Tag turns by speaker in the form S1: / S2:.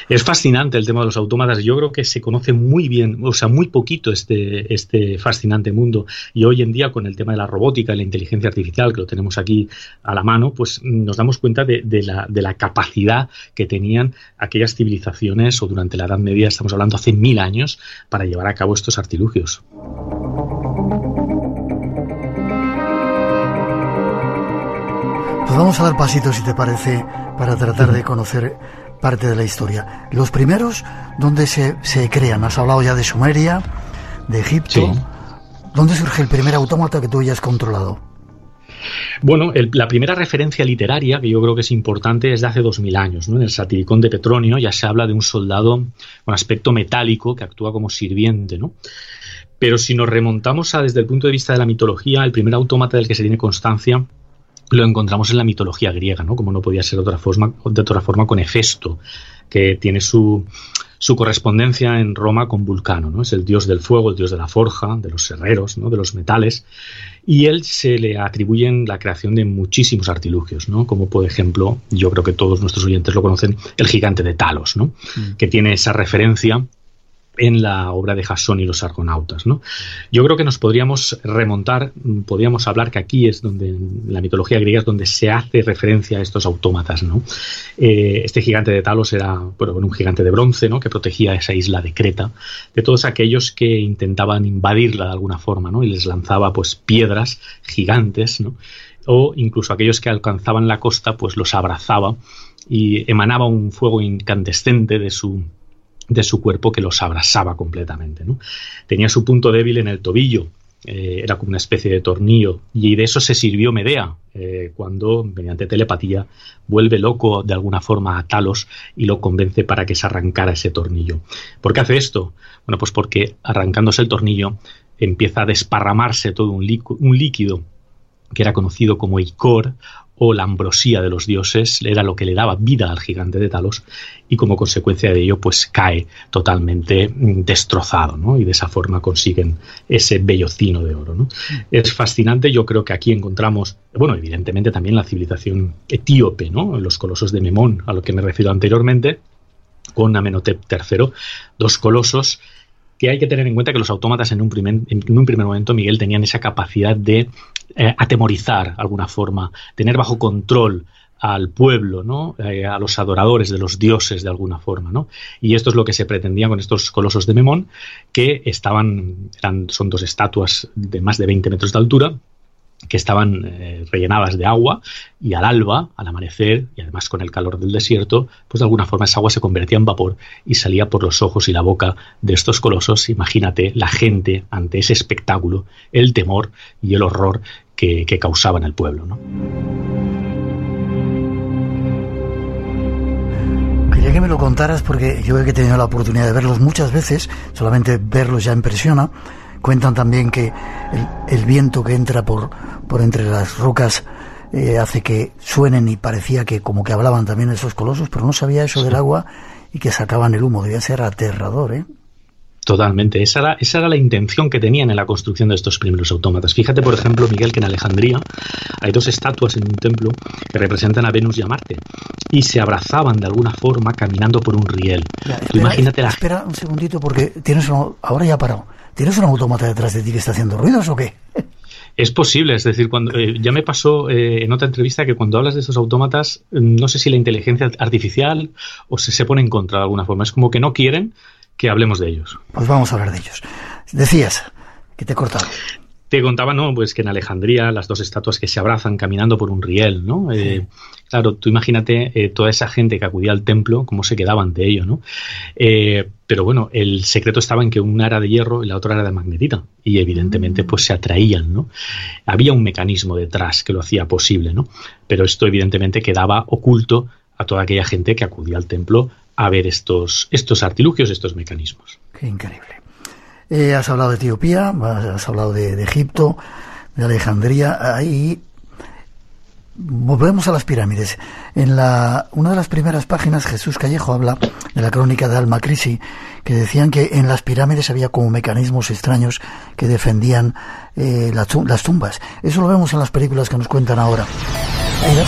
S1: Es fascinante el tema de los autómatas. Yo creo que se conoce muy bien, o sea, muy poquito este fascinante mundo. Y hoy en día, con el tema de la robótica y la inteligencia artificial, que lo tenemos aquí a la mano, pues nos damos cuenta de la capacidad que tenían aquellas civilizaciones, o durante la Edad Media, estamos hablando hace 1000 años, para llevar a cabo estos artilugios.
S2: Pues vamos a dar pasitos, si te parece, para tratar de conocer parte de la historia. Los primeros, ¿dónde se crean? Has hablado ya de Sumeria, de Egipto.
S1: Sí.
S2: ¿Dónde surge el primer autómata que tú hayas controlado?
S1: Bueno, la primera referencia literaria, que yo creo que es importante, es de hace 2000 años, ¿no? En el Satiricón de Petronio ya se habla de un soldado con aspecto metálico que actúa como sirviente, ¿no? Pero si nos remontamos desde el punto de vista de la mitología, el primer autómata del que se tiene constancia lo encontramos en la mitología griega, ¿no? Como no podía ser de otra forma con Hefesto, que tiene su correspondencia en Roma con Vulcano, ¿no? Es el dios del fuego, el dios de la forja, de los herreros, ¿no? De los metales, y él se le atribuyen la creación de muchísimos artilugios, ¿no? Como por ejemplo, yo creo que todos nuestros oyentes lo conocen, el gigante de Talos, ¿no? Que tiene esa referencia en la obra de Jasón y los argonautas, ¿no? Yo creo que nos podríamos remontar, podríamos hablar que aquí es donde, en la mitología griega, es donde se hace referencia a estos autómatas, ¿no? Este gigante de Talos era, bueno, un gigante de bronce, ¿no? Que protegía esa isla de Creta de todos aquellos que intentaban invadirla de alguna forma, ¿no? Y les lanzaba, pues, piedras gigantes, ¿no? O incluso aquellos que alcanzaban la costa, pues los abrazaba y emanaba un fuego incandescente de su cuerpo que los abrasaba completamente, ¿no? Tenía su punto débil en el tobillo, era como una especie de tornillo, y de eso se sirvió Medea cuando, mediante telepatía, vuelve loco de alguna forma a Talos y lo convence para que se arrancara ese tornillo. ¿Por qué hace esto? Bueno, pues porque arrancándose el tornillo empieza a desparramarse todo un líquido que era conocido como icor, o la ambrosía de los dioses, era lo que le daba vida al gigante de Talos, y como consecuencia de ello pues cae totalmente destrozado, ¿no? Y de esa forma consiguen ese vellocino de oro, ¿no? Es fascinante. Yo creo que aquí encontramos, bueno, evidentemente también la civilización etíope, ¿no? Los colosos de Memón, a lo que me refiero anteriormente, con Amenhotep III, dos colosos que hay que tener en cuenta que los autómatas en un primer momento, Miguel, tenían esa capacidad de atemorizar de alguna forma, tener bajo control al pueblo, ¿no? A los adoradores de los dioses de alguna forma, ¿no? Y esto es lo que se pretendía con estos colosos de Memón, que son dos estatuas de más de 20 metros de altura, que estaban rellenadas de agua, y al alba, al amanecer, y además con el calor del desierto, pues de alguna forma esa agua se convertía en vapor y salía por los ojos y la boca de estos colosos. Imagínate la gente ante ese espectáculo, el temor y el horror que causaban al pueblo, ¿no?
S2: Quería que me lo contaras, porque yo he tenido la oportunidad de verlos muchas veces, solamente verlos ya impresiona. Cuentan también que el viento que entra por entre las rocas hace que suenen, y parecía que como que hablaban también esos colosos, pero no sabía eso del agua y que sacaban el humo. Debía ser aterrador, ¿eh?
S1: Totalmente. Esa era la intención que tenían en la construcción de estos primeros autómatas. Fíjate, por ejemplo, Miguel, que en Alejandría hay dos estatuas en un templo que representan a Venus y a Marte, y se abrazaban de alguna forma caminando por un riel.
S2: Ya, espera un segundito, porque ahora ya ha parado. ¿Tienes un autómata detrás de ti que está haciendo ruidos o qué?
S1: Es posible, es decir, cuando ya me pasó en otra entrevista que cuando hablas de estos autómatas, no sé si la inteligencia artificial o se pone en contra de alguna forma. Es como que no quieren que hablemos de ellos.
S2: Pues vamos a hablar de ellos. Decías que te he cortado.
S1: Te contaba, ¿no? Pues que en Alejandría las dos estatuas que se abrazan caminando por un riel, ¿no?
S2: Sí.
S1: Claro, tú imagínate toda esa gente que acudía al templo, cómo se quedaba ante ello, ¿no? Pero bueno, el secreto estaba en que una era de hierro y la otra era de magnetita, y evidentemente pues se atraían, ¿no? Había un mecanismo detrás que lo hacía posible, ¿no? Pero esto evidentemente quedaba oculto a toda aquella gente que acudía al templo a ver estos artilugios, estos mecanismos.
S2: Qué increíble. Has hablado de Etiopía, has hablado de Egipto, de Alejandría. Ahí volvemos a las pirámides. En una de las primeras páginas, Jesús Callejo habla de la crónica de Al-Makrisi, que decían que en las pirámides había como mecanismos extraños que defendían las tumbas. Eso lo vemos en las películas que nos cuentan ahora.